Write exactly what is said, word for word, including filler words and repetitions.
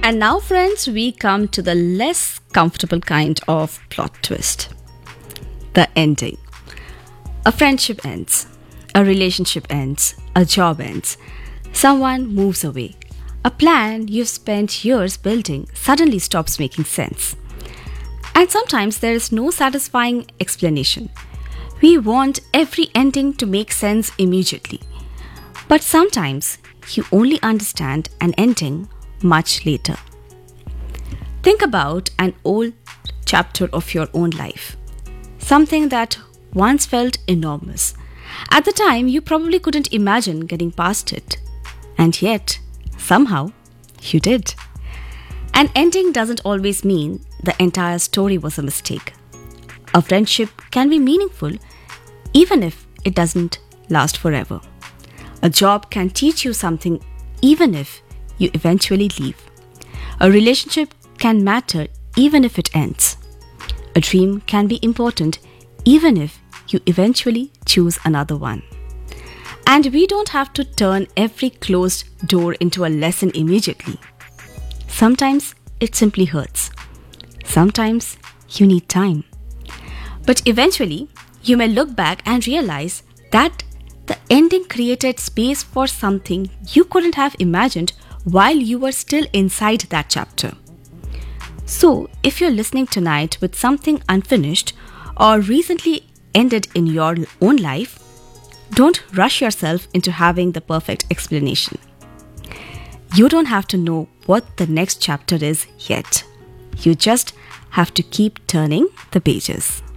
And now, friends, we come to the less comfortable kind of plot twist: the ending. A friendship ends, a relationship ends, a job ends, someone moves away. A plan you've spent years building suddenly stops making sense. And sometimes there is no satisfying explanation. We want every ending to make sense immediately. But sometimes you only understand an ending much later. Think about an old chapter of your own life. Something that once felt enormous. At the time, you probably couldn't imagine getting past it. And yet, somehow, you did. An ending doesn't always mean the entire story was a mistake. A friendship can be meaningful even if it doesn't last forever. A job can teach you something even if you eventually leave. A relationship can matter even if it ends. A dream can be important even if you eventually choose another one. And we don't have to turn every closed door into a lesson immediately. Sometimes it simply hurts. Sometimes you need time. But eventually, you may look back and realize that the ending created space for something you couldn't have imagined while you were still inside that chapter. So, if you're listening tonight with something unfinished or recently ended in your own life, don't rush yourself into having the perfect explanation. You don't have to know what the next chapter is yet. You just have to keep turning the pages.